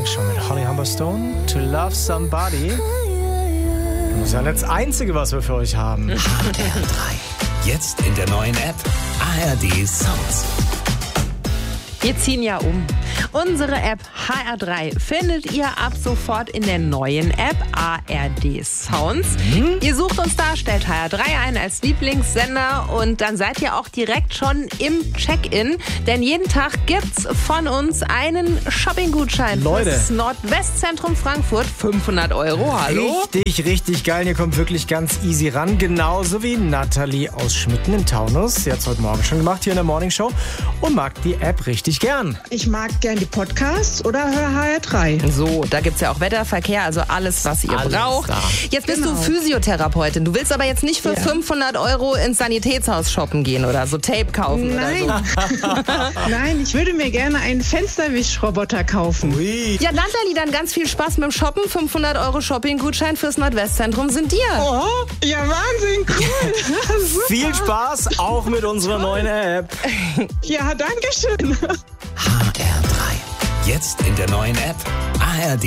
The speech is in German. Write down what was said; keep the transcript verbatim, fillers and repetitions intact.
Show mit Holly Humberstone. To Love Somebody. Das ist ja nicht das Einzige, was wir für euch haben. H R drei. Jetzt in der neuen App A R D Sounds. Wir ziehen ja um. Unsere App H R drei findet ihr ab sofort in der neuen App A R D Sounds. Mhm. Ihr sucht uns da, stellt H R drei ein als Lieblingssender und dann seid ihr auch direkt schon im Check-in. Denn jeden Tag gibt's von uns einen Shopping-Gutschein Leute. fürs Nordwestzentrum Frankfurt. fünfhundert Euro, hallo? Richtig, richtig geil. Ihr kommt wirklich ganz easy ran. Genauso wie Nathalie aus Schmitten im Taunus. Sie hat es heute Morgen schon gemacht hier in der Morning Show und mag die App richtig gern. Ich mag gern die Podcasts oder höre H R drei. So, da gibt's ja auch Wetterverkehr, also alles, was ihr Alles braucht. da. Jetzt bist Genau. du Physiotherapeutin. Du willst aber jetzt nicht für Ja. fünfhundert Euro ins Sanitätshaus shoppen gehen oder so Tape kaufen Nein, oder nein, ich würde mir gerne einen Fensterwischroboter kaufen. Ui. so. Ja, Nathalie, dann ganz viel Spaß mit dem Shoppen. fünfhundert Euro Shopping-Gutschein fürs Nordwestzentrum sind dir. Oh, ja, Wahnsinn, cool. Super. Viel Spaß auch mit unserer neuen App. Ja, danke schön. H R drei. Jetzt in der neuen App A R D